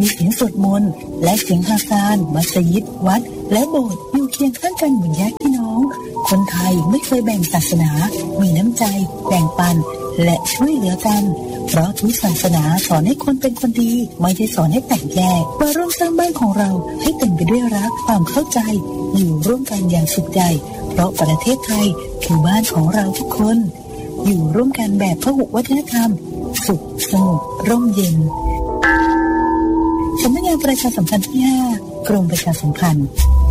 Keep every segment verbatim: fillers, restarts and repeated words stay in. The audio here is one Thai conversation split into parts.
มีเสียงสวดมนต์และเสียงฮาซานมัสยิดวัดและโบสถ์อยู่เคียงข้างกันเหมือนญาติพี่น้องคนไทยไม่เคยแบ่งศาสนามีน้ำใจแบ่งปันและช่วยเหลือกันเพราะทุกศาสนาสอนให้คนเป็นคนดีไม่ได้สอนให้แตกแยกมาร่วมสร้างบ้านของเราให้เต็มไปด้วยรักความเข้าใจอยู่ร่วมกันอย่างสุขใจเพราะประเทศไทยคือบ้านของเราทุกคนอยู่ร่วมกันแบบพหุวัฒนธรรมสุขสงบร่มเย็นสำนักงานประชาสัมพันธ์ที่ห้ากรมประชาสัมพันธ์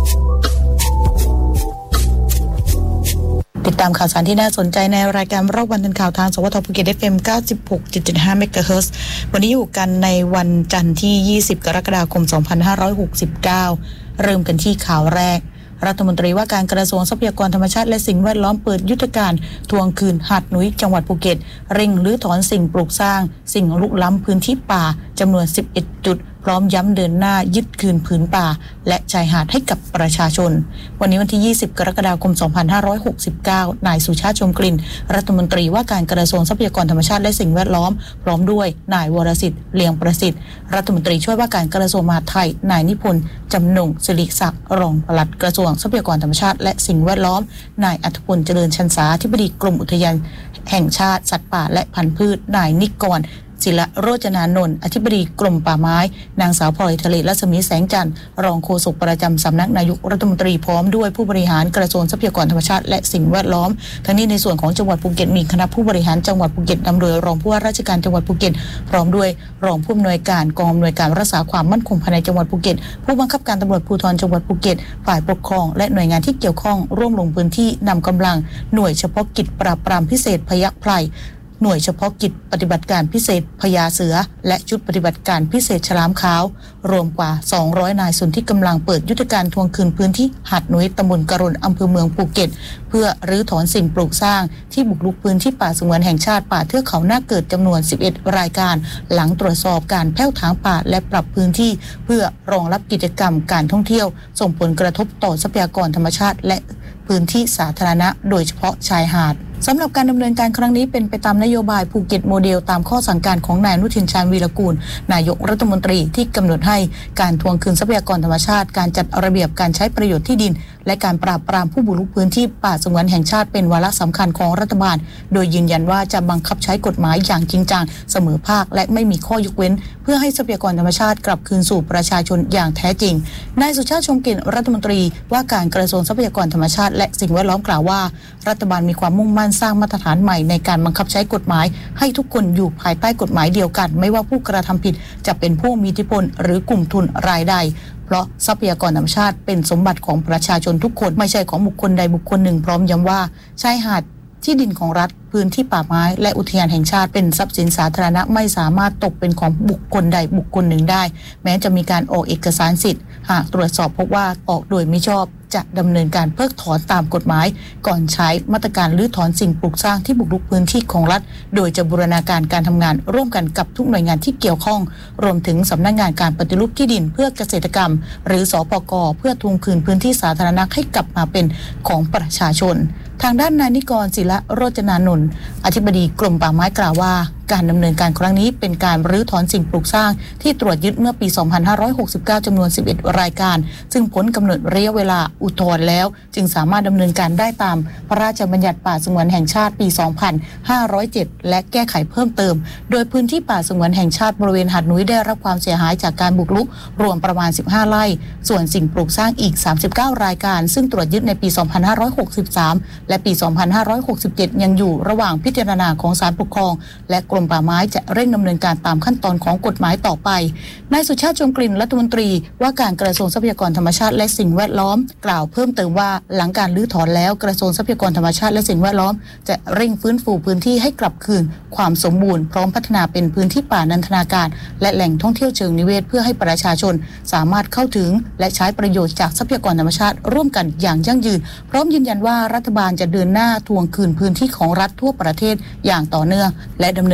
ติดตามข่าวสารที่น่าสนใจในรายการรอบวันทันข่าวทางสวทภูเก็ต เอฟ เอ็ม เก้าสิบหกจุดเจ็ดห้า เมกะเฮิรตซ์วันนี้อยู่กันในวันจันทร์ที่ยี่สิบกรกฎาคมสองพันห้าร้อยหกสิบเก้าเริ่มกันที่ข่าวแรกรัฐมนตรีว่าการกระทรวงทรัพยากรธรรมชาติและสิ่งแวดล้อมเปิดยุทธการทวงคืนหาดหนุยจังหวัดภูเก็ตเร่งรื้อถอนสิ่งปลูกสร้างสิ่งรุกล้ำพื้นที่ป่าจำนวนสิบเอ็ดจุดพร้อมย้ำเดินหน้ายึดคืนผืนป่าและชายหาดให้กับประชาชนวันนี้วันที่ยี่สิบกรกฎาคมสองพันห้าร้อยหกสิบเก้านายสุชาติชมกลิ่นรัฐมนตรีว่าการกระทรวงทรัพยากรธรรมชาติและสิ่งแวดล้อมพร้อมด้วยนายวรสิทธิ์เลียงประสิทธิ์รัฐมนตรีช่วยว่าการกระทรวงมหาดไทยนายนิพนธ์จำนงสิริศักดิ์รองปลัดกระทรวงทรัพยากรธรรมชาติและสิ่งแวดล้อมนายอัธพลเจริญชันษาอธิบดีกรมอุทยานแห่งชาติสัตว์ป่าและพันธุ์พืชนายนิกรศิลโรจนานนท์อธิบดีกรมป่าไม้นางสาวพลอยทะเลรัศมีแสงจันทร์รองโฆษกประจำสำนักนายกรัฐมนตรีพร้อมด้วยผู้บริหารกระทรวงทรัพยากรธรรมชาติและสิ่งแวดล้อมทั้งนี้ในส่วนของจังหวัดภูเก็ตมีคณะผู้บริหารจังหวัดภูเก็ตนำโดยรองผู้ว่าราชการจังหวัดภูเก็ตพร้อมด้วยรองผู้อำนวยการกองอำนวยการรักษาความมั่นคงภายในจังหวัดภูเก็ตผู้บังคับการตำรวจภูธรจังหวัดภูเก็ตฝ่ายปกครองและหน่วยงานที่เกี่ยวข้องร่วมลงพื้นที่นำกำลังหน่วยเฉพาะกิจปราบปรามพิเศษพยัคฆ์ไพรหน่วยเฉพาะกิจปฏิบัติการพิเศษพญาเสือและชุดปฏิบัติการพิเศษฉลามขาวรวมกว่าสองร้อยนายส่วนที่กำลังเปิดยุทธการทวงคืนพื้นที่หาดหนุยตำบลกะรนอำเภอเมืองภูเก็ตเพื่อรื้อถอนสิ่งปลูกสร้างที่บุกรุกพื้นที่ป่าสงวนแห่งชาติป่าเทือกเขาหน้าเกิดจำนวนสิบเอ็ดรายการหลังตรวจสอบการแพ่วถางป่าและปรับพื้นที่เพื่อรองรับกิจกรรมการท่องเที่ยวส่งผลกระทบต่อทรัพยากรธรรมชาติและพื้นที่สาธารณะโดยเฉพาะชายหาดสำหรับการดำเนินการครั้งนี้เป็นไปตามนโยบายภูเก็ตโมเดลตามข้อสั่งการของนายอนุทินชาญวีรกูลนายกรัฐมนตรีที่กำหนดให้การทวงคืนทรัพยากรธรรมชาติการจัดระเบียบการใช้ประโยชน์ที่ดินและการปราบปรามผู้บุกรุกพื้นที่ป่าสงวนแห่งชาติเป็นวาระสำคัญของรัฐบาลโดยยืนยันว่าจะบังคับใช้กฎหมายอย่างจริงจังเสมอภาคและไม่มีข้อยกเว้นเพื่อให้ทรัพยากรธรรมชาติกลับคืนสู่ประชาชนอย่างแท้จริงนายสุชาติชมกลิ่นรัฐมนตรีว่าการกระทรวงทรัพยากรธรรมชาติและสิ่งแวดล้อมกล่าวว่ารัฐบาลมีความมุ่งมั่นสร้างมาตรฐานใหม่ในการบังคับใช้กฎหมายให้ทุกคนอยู่ภายใต้กฎหมายเดียวกันไม่ว่าผู้กระทำผิดจะเป็นผู้มีอิทธิพลหรือกลุ่มทุนรายใดเพราะทรัพยากรธรรมชาติเป็นสมบัติของประชาชนทุกคนไม่ใช่ของบุคคลใดบุคคลหนึ่งพร้อมย้ำว่าชายหาดที่ดินของรัฐพื้นที่ป่าไม้และอุทยานแห่งชาติเป็นทรัพย์สินสาธารณะไม่สามารถตกเป็นของบุคคลใดบุคคลหนึ่งได้แม้จะมีการออกเอกสารสิทธิ์หากตรวจสอบพบว่าออกโดยไม่ชอบจะดำเนินการเพิกถอนตามกฎหมายก่อนใช้มาตรการรื้อถอนสิ่งปลูกสร้างที่บุกรุกพื้นที่ของรัฐโดยจะบูรณาการการทำงานร่วมกันกับทุกหน่วยงานที่เกี่ยวข้องรวมถึงสำนักงานการปฏิรูปที่ดินเพื่อเกษตรกรรมหรือสปก.เพื่อทวงคืนพื้นที่สาธารณะให้กลับมาเป็นของประชาชนทางด้านนายนิกรศิลโรจนานนท์อธิบดีกรมป่าไม้กล่าวว่าการดำเนินการครั้งนี้เป็นการรื้อถอนสิ่งปลูกสร้างที่ตรวจยึดเมื่อปีสองพันห้าร้อยหกสิบเก้าจำนวนสิบเอ็ดรายการซึ่งพ้นกำหนดระยะเวลาอุทธรณ์แล้วจึงสามารถดำเนินการได้ตามพระราชบัญญัติป่าสงวนแห่งชาติปีสองพันห้าร้อยเจ็ดและแก้ไขเพิ่มเติมโดยพื้นที่ป่าสงวนแห่งชาติบริเวณหาดหนุยได้รับความเสียหายจากการบุกรุกรวมประมาณสิบห้าไร่ส่วนสิ่งปลูกสร้างอีกสามสิบเก้ารายการซึ่งตรวจยึดในปีสองพันห้าร้อยหกสิบสามและปีสองพันห้าร้อยหกสิบเจ็ดยังอยู่ระหว่างพิจารณาของศาลปกครองและกรมป่าไม้จะเร่งดำเนินการตามขั้นตอนของกฎหมายต่อไปนายสุชาติชมกลิ่นรัฐมนตรีว่าการกระทรวงทรัพยากรธรรมชาติและสิ่งแวดล้อมกล่าวเพิ่มเติมว่าหลังการรื้อถอนแล้วกระทรวงทรัพยากรธรรมชาติและสิ่งแวดล้อมจะเร่งฟื้นฟูพื้นที่ให้กลับคืนความสมบูรณ์พร้อมพัฒนาเป็นพื้นที่ป่านันทนาการและแหล่งท่องเที่ยวเชิงนิเวศเพื่อให้ประชาชนสามารถเข้าถึงและใช้ประโยชน์จากทรัพยากรธรรมชาติร่วมกันอย่างยั่งยืนพร้อมยืนยันว่ารัฐบาลจะเดินหน้าทวงคืนพื้นที่ของรัฐทั่วประเทศอย่างต่อเนื่องและดำเนิน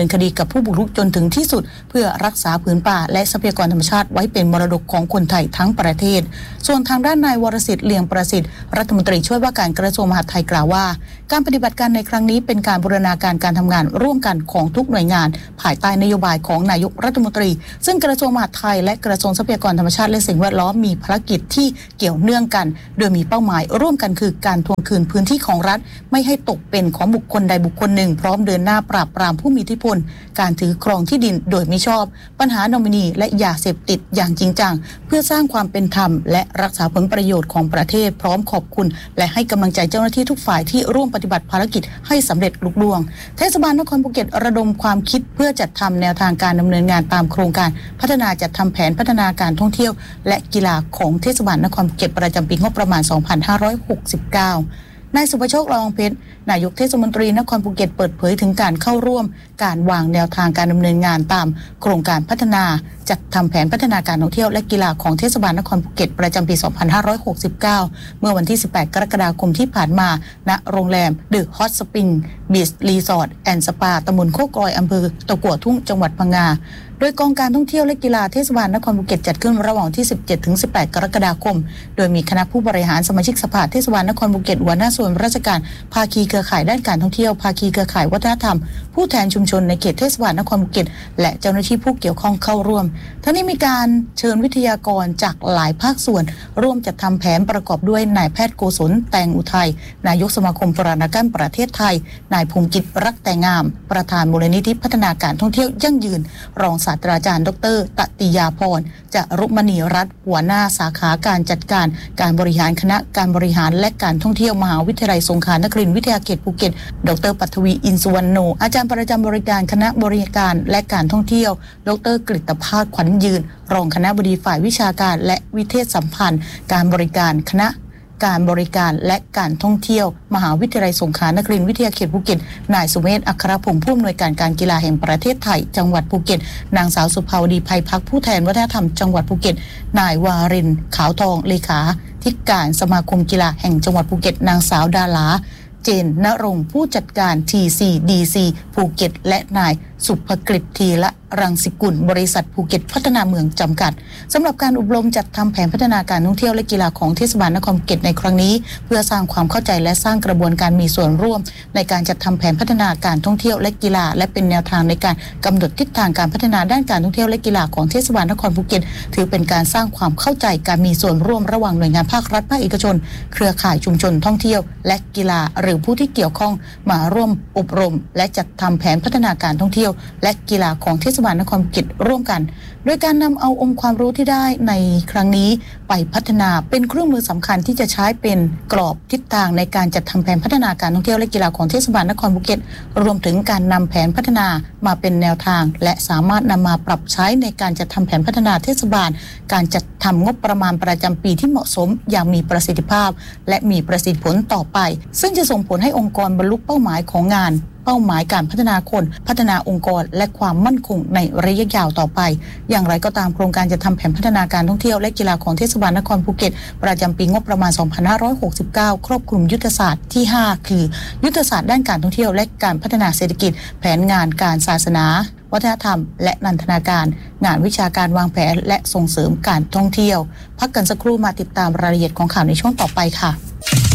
คดีกับผู้บุกรุกจนถึงที่สุดเพื่อรักษาผืนป่าและทรัพยากรธรรมชาติไว้เป็นมรดกของคนไทยทั้งประเทศส่วนทางด้านนายวรสิทธิ์เลียงประสิทธิ์รัฐมนตรีช่วยว่าการกระทรวงมหาดไทยกล่าวว่าการปฏิบัติการในครั้งนี้เป็นการบูรณาการการทำงานร่วมกันของทุกหน่วยงานภายใต้นโยบายของนายกรัฐมนตรีซึ่งกระทรวงมหาดไทยและกระทรวงทรัพยากรธรรมชาติและสิ่งแวดล้อมมีภารกิจที่เกี่ยวเนื่องกันโดยมีเป้าหมายร่วมกันคือการทวงคืนพื้นที่ของรัฐไม่ให้ตกเป็นของบุคคลใดบุคคลหนึ่งพร้อมเดินหน้าปราบปรามผู้มีอิทธิพลการถือครองที่ดินโดยมิชอบปัญหานอมินีและยาเสพติดอย่างจริงจังเพื่อสร้างความเป็นธรรมและรักษาผลประโยชน์ของประเทศพร้อมขอบคุณและให้กำลังใจเจ้าหน้าที่ทุกฝ่ายที่ร่วมปฏิบัติภารกิจให้สำเร็จลุล่วงเทศบาลนครภูเก็ตระดมความคิดเพื่อจัดทำแนวทางการดำเนินงานตามโครงการพัฒนาจัดทำแผนพัฒนาการท่องเที่ยวและกีฬาของเทศบาลนครภูเก็ตประจำปีงบประมาณสองพันห้าร้อยหกสิบเก้านายสุภโชค ละอองเพชรนายกเทศมนตรีนครภูเก็ตเปิดเผยถึงการเข้าร่วมการวางแนวทางการดำเนินงานตามโครงการพัฒนาจัดทำแผนพัฒนาการท่องเที่ยวและกีฬาของเทศบาลนครภูเก็ตประจำปีสองพันห้าร้อยหกสิบเก้าเมื่อวันที่สิบแปดกรกฎาคมที่ผ่านมาณโรงแรมเดอะฮอตสปริงบีชรีสอร์ทแอนด์สปาตำบลโคกลอยอำเภอตะกั่วทุ่งจังหวัดพังงาโดยกองการท่องเที่ยวและกีฬาเทศบาลนครภูเก็ตจัดขึ้นระหว่างที่ สิบเจ็ดถึงสิบแปด กรกฎาคมโดยมีคณะผู้บริหารสมาชิกสภาเทศบาลนครภูเก็ตหัวหน้าส่วนราชการภาคีเครือข่ายด้านการท่องเที่ยวภาคีเครือข่ายวัฒนธรรมผู้แทนชุมชนในเขตเทศบาลนครภูเก็ตและเจ้าหน้าที่ผู้เกี่ยวข้องเข้าร่วมทั้งนี้มีการเชิญวิทยากรจากหลายภาคส่วนร่วมจัดทำแผนประกอบด้วยนายแพทย์โกศลแตงอุทัยนายกสมาคมโทรณการประเทศไทยนายพงษ์กิจรักแต่งามประธานมูลนิธิพัฒนาการท่องเที่ยวยั่งยืนรองศาสตราจารย์ดรตติยาพรจารุมณีรัตน์หัวหน้าสาขาการจัดการการบริหารคณะการบริหารและการท่องเที่ยวมหาวิทยาลัยสงขลานครินทร์วิทยาเขตภูเก็ตดรปัทวีอินสุวรรณโนอาจารย์ประจำบริการคณะบริการและการท่องเที่ยวดรกฤตภาสขวัญยืนรองคณบดีฝ่ายวิชาการและวิเทศสัมพันธ์การบริการคณะการบริการและการท่องเที่ยวมหาวิทยาลัยสงขลานครินทร์วิทยาเขตภูเก็ตนายสุเมธอัครพงศ์ผู้อำนวยการการกีฬาแห่งประเทศไทยจังหวัดภูเก็ตนางสาวสุภาวดีไพพักผู้แทนวัฒนธรรมจังหวัดภูเก็ตนายวารินขาวทองเลขาธิการสมาคมกีฬาแห่งจังหวัดภูเก็ตนางสาวดาลาเจนณรงค์ผู้จัดการ ที ซี ดี ซี ภูเก็ตและนายสุภกฤษทีละรังสิกุลบริษัทภูเก็ตพัฒนาเมืองจำกัดสำหรับการอบรมจัดทำแผนพัฒนาการท่องเที่ยวและกีฬาของเทศบาลนครภูเก็ตในครั้งนี้เพื่อสร้างความเข้าใจและสร้างกระบวนการมีส่วนร่วมในการจัดทำแผนพัฒนาการท่องเที่ยวและกีฬาและเป็นแนวทางในการกำหนดทิศทางการพัฒนาด้านการท่องเที่ยวและกีฬาของเทศบาลนครภูเก็ตถือเป็นการสร้างความเข้าใจการมีส่วนร่วมระหว่างหน่วยงานภาครัฐภาคเอกชนเครือข่ายชุมชนท่องเที่ยวและกีฬาหรือผู้ที่เกี่ยวข้องมาร่วมอบรมและจัดทำแผนพัฒนาการท่องเที่ยวและกีฬาของเทศบาลนครภูเก็ตร่วมกันโดยการนำเอาองค์ความรู้ที่ได้ในครั้งนี้ไปพัฒนาเป็นเครื่องมือสำคัญที่จะใช้เป็นกรอบทิศทางในการจัดทำแผนพัฒนาการท่องเที่ยวและกีฬาของเทศบาลนครภูเก็ตรวมถึงการนำแผนพัฒนามาเป็นแนวทางและสามารถนำมาปรับใช้ในการจัดทำแผนพัฒนาเทศบาลการจัดทำงบประมาณประจำปีที่เหมาะสมอย่างมีประสิทธิภาพและมีประสิทธิผลต่อไปซึ่งจะส่งผลให้องค์กรบรรลุเป้าหมายของงานเป้าหมายการพัฒนาคนพัฒนาองค์กรและความมั่นคงในระยะยาวต่อไปอย่างไรก็ตามโครงการจะทำแผนพัฒนาการท่องเที่ยวและกีฬาของเทศบาลนครภูเก็ตประจำปีงบประมาณสองพันห้าร้อยหกสิบเก้าครอบคลุมยุทธศาสตร์ที่ห้าคือยุทธศาสตร์ด้านการท่องเที่ยวและการพัฒนาเศรษฐกิจแผนงานการศาสนาวัฒนธรรมและนันทนาการงานวิชาการวางแผนและส่งเสริมการท่องเที่ยวพักกันสักครู่มาติดตามรายละเอียดของข่าวในช่วงต่อไปค่ะ